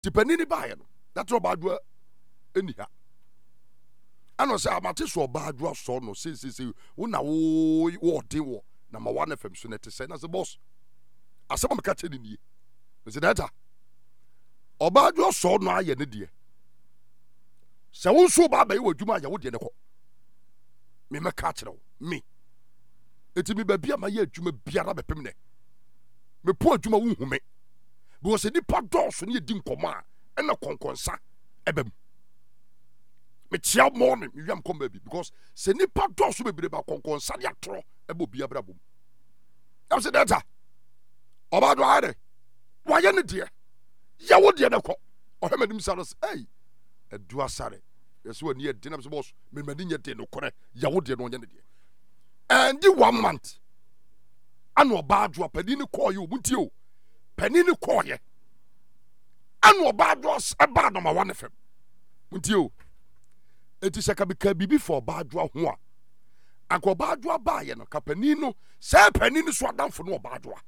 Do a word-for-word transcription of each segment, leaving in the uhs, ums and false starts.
Tipani buy no. That's all bad work. Anyhow. I know say amate so bad work so no say say say una wo wo de wo number one F M so net say na say boss. Asem me ka che ni. Me say data. Oba adwo so no aye ne de. Se wo so ba ba ye wadwuma aye wo de ne ko. Me me ka kire wo. Me. Eti mi ba bia ma ye adwuma biara be pem ne. Me po adwuma wo hu me. Because ni pa dɔɔso ne yɛdi nkɔmmɔ a ɛna kɔnkɔnsa ɛbɛm me tia morning me wiam kɔm baabi because sɛ nipa dɔɔso bebree ba kɔnkɔnsa ne atorɔ ɛbɛ obi abra bom ɛm sɛ dɛta ɔba do ayɛ dɛ wayɛ ne deɛ yɛwo deɛ ne kɔ ɔhwɛ m'anim sa no sɛ ei ɛdu asare yɛsɛ w'ani yɛ den nam sɛ bɔs memani nyɛ den no korɛ yɛwo deɛ no ɔnyɛ ne deɛ ɛndi one month ana ɔba adwo apani ne kɔɔ yɛ ɔmu tie o pani ni koye anu oba adwo eba number one F M nti o eti se ka bi ka bibi for oba adwo ho a anko oba adwo ba ye no ka pani no se pani ni so adamfo no oba adwo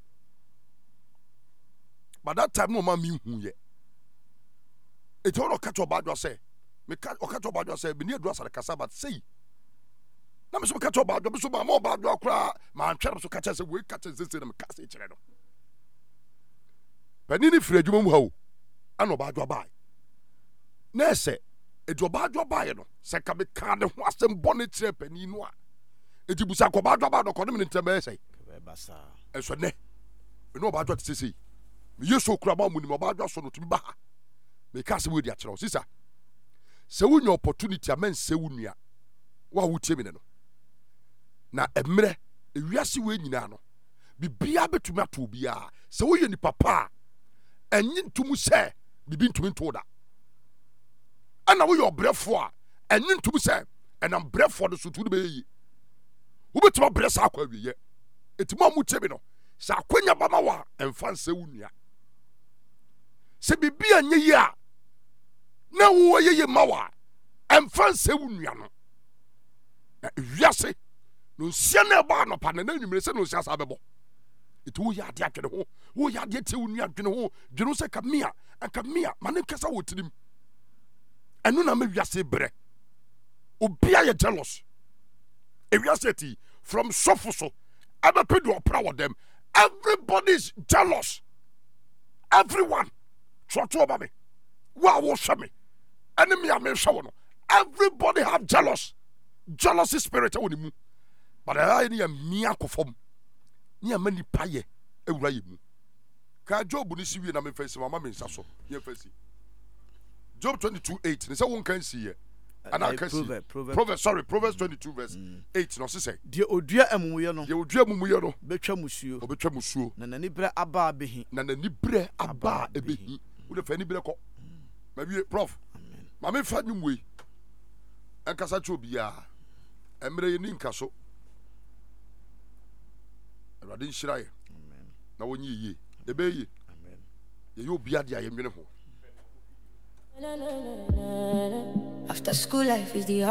but that time no ma mi hu ye eti o no ka to oba adwo se me ka o ka to oba adwo se bi ni adu asare kasa but sei na me so ka to oba adwo so ma oba adwo akra ma antwere so ka che se we ka che se se na me ka se kire no panini firi adwuma mu ha o ana ɔba adwa bae na ɛsɛ ɛdi ɔba adwa bae no sɛ ka me ka ne ho asɛm bɔ ne kyerɛ panini no a ɛdi busa kɔ ɔba adwa bae no kɔ ne me ne ntɛm bɛyɛ sɛ ɛsɛ nɛ ɛne ɔba adwa te sesei meyɛ so kura ma mu nim ɔba adwa so no tumi ba ha meka asɛm wɔdi akyerɛ wo sisa sɛ wonya opportunity a mɛnsɛ wo nua wo a wotie me ne no na ɛmmerɛ ewiase wei nyinaa no bibia bɛtumi ato obiara sɛ woyɛ nipa pa a ɛnyi ntumu sɛ bibi ntumi nto da ɛna woyɛ ɔbrɛfo a ɛnyi ntumu sɛ ɛnam brɛfo no so tu no bɛyɛ yi wobɛtumi abrɛ saa akɔ awieyɛ ɛti mo a motie me no sɛ akwanya bama wɔ a ɛmfa nsɛ wo nua sɛ bibi anyɛ yi a na wo yɛ yi ma wɔ a ɛmfa nsɛ wo nua no na ewiase no nsia na ɛbɔ anɔpa na na nwumere sɛ no nsia saa bɛbɔ iti wo yɛ adeɛ adwene ho wo yɛ adeɛ tie wo nua adwene ho dwene sɛ ka mia anka mia ma ne nkasa wɔ tirim ɛno na ma wiase brɛ obia yɛ jealous ewiase ti from sɔfo so ɛbɛpɛ de ɔpra wɔ dɛm everybody is jealous everyone trɔto ɔba me wo a wohwɛ me ɛne me a mehwɛ wo no everybody have jealous jealousy spirit ɛwɔ ne mu but ɛyɛ ne yɛ mia kɔ fam ni ama nipa ye ewura ye mu ka Job ni si wie na me fansi mama me nsa so ye fansi Job twenty-two eight ne say won kan si ye ana kan si Proverbs sorry Proverbs twenty-two verse eight no say de odua amumuye no de odua amumuye no betwa musuo obetwa musuo na nani bre aba behi na nani bre aba ebehi wo de fani bre ko ma wie prof ma me fa nwumwe enkasa che obia emre ye ni nkaso Radin Shiraye. Amen. Na wonyi ye. Ebe ye. Amen. Ye yo bia dia ye nwene ho. After school life is the